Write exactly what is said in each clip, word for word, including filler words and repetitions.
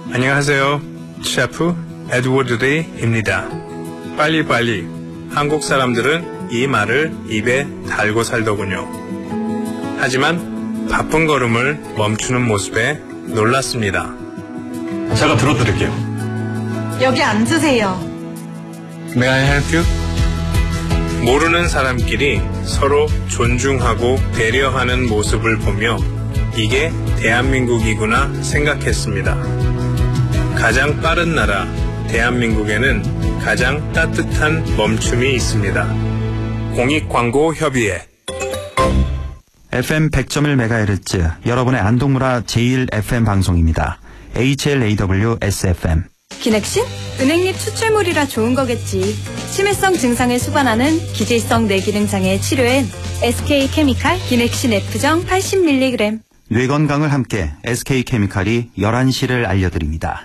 안녕하세요. 셰프 에드워드 데이입니다. 빨리빨리. 한국 사람들은 이 말을 입에 달고 살더군요. 하지만 바쁜 걸음을 멈추는 모습에 놀랐습니다. 제가 들어드릴게요. 여기 앉으세요. May I help you? 모르는 사람끼리 서로 존중하고 배려하는 모습을 보며 이게 대한민국이구나 생각했습니다. 가장 빠른 나라 대한민국에는 가장 따뜻한 멈춤이 있습니다. 공익광고협의회 에프엠 백 점 일 메가헤르츠 여러분의 안동문화 제일 에프엠 방송입니다. 에이치엘에이더블유 에스에프엠. 기넥신? 은행잎 추출물이라 좋은 거겠지. 치매성 증상을 수반하는 기질성 뇌기능장애 치료엔 에스케이케미칼 기넥신 F정 팔십 밀리그램. 뇌 건강을 함께 에스케이케미칼이 열한 시를 알려드립니다.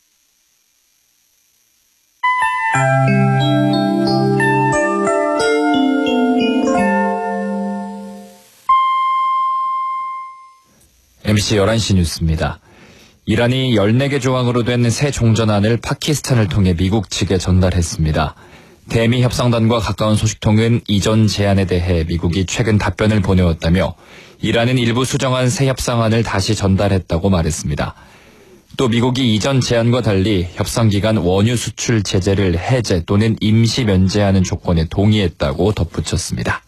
엠비씨 열한 시 뉴스입니다. 이란이 열네 개 조항으로 된 새 종전안을 파키스탄을 통해 미국 측에 전달했습니다. 대미 협상단과 가까운 소식통은 이전 제안에 대해 미국이 최근 답변을 보내왔다며 이란은 일부 수정한 새 협상안을 다시 전달했다고 말했습니다. 또 미국이 이전 제안과 달리 협상기간 원유 수출 제재를 해제 또는 임시 면제하는 조건에 동의했다고 덧붙였습니다.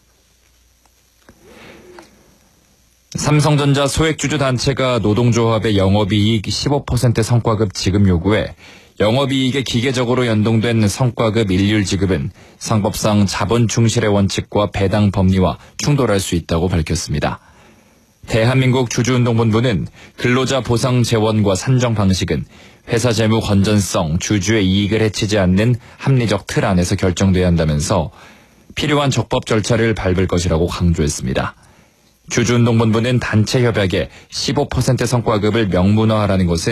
삼성전자 소액주주 단체가 노동조합의 영업이익 십오 퍼센트 성과급 지급 요구에 영업이익에 기계적으로 연동된 성과급 일률 지급은 상법상 자본 충실의 원칙과 배당 법리와 충돌할 수 있다고 밝혔습니다. 대한민국 주주운동본부는 근로자 보상 재원과 산정 방식은 회사 재무 건전성, 주주의 이익을 해치지 않는 합리적 틀 안에서 결정돼야 한다면서 필요한 적법 절차를 밟을 것이라고 강조했습니다. 주주운동본부는 단체 협약에 십오 퍼센트 성과급을 명문화하라는 것은